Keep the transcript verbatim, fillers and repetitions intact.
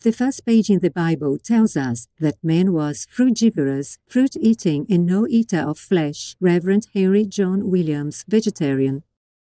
The first page in the Bible tells us that man was frugivorous, fruit-eating and no eater of flesh. Reverend Henry John Williams, vegetarian.